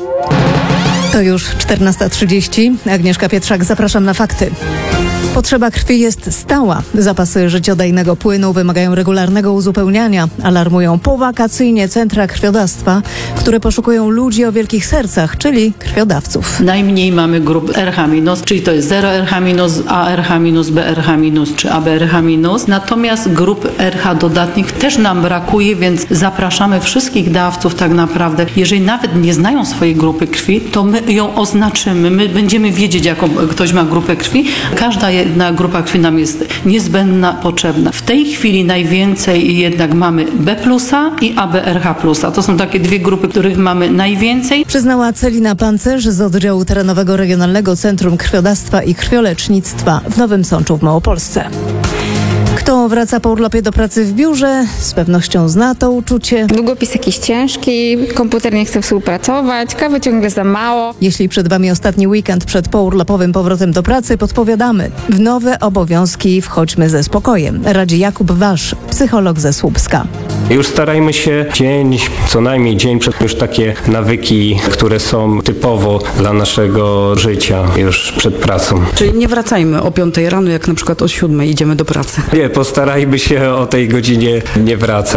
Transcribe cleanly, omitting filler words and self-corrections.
To już 14:30. Agnieszka Pietrzak, zapraszam na fakty. Potrzeba krwi jest stała. Zapasy życiodajnego płynu wymagają regularnego uzupełniania. Alarmują powakacyjnie centra krwiodawstwa, które poszukują ludzi o wielkich sercach, czyli krwiodawców. Najmniej mamy grup RH-, czyli to jest 0RH-, ARH-, BRH- czy ABRH-. Natomiast grup RH dodatnich też nam brakuje, więc zapraszamy wszystkich dawców tak naprawdę. Jeżeli nawet nie znają swojej grupy krwi, to my ją oznaczymy. My będziemy wiedzieć, jaką ktoś ma grupę krwi. Każda jedna grupa krwi nam jest niezbędna, potrzebna. W tej chwili najwięcej jednak mamy B+ i ABRH+. To są takie dwie grupy, których mamy najwięcej. Przyznała Celina Pancerz z oddziału terenowego Regionalnego Centrum Krwiodawstwa i Krwiolecznictwa w Nowym Sączu w Małopolsce. Kto wraca po urlopie do pracy w biurze, z pewnością zna to uczucie. Długopis jakiś ciężki, komputer nie chce współpracować, kawy ciągle za mało. Jeśli przed Wami ostatni weekend przed pourlopowym powrotem do pracy, podpowiadamy. W nowe obowiązki wchodźmy ze spokojem. Radzi Jakub Wasz, psycholog ze Słupska. Już starajmy się co najmniej dzień przed już takie nawyki, które są typowo dla naszego życia już przed pracą. Czyli nie wracajmy o 5 rano, jak na przykład o 7 idziemy do pracy. Nie, postarajmy się o tej godzinie nie wracać.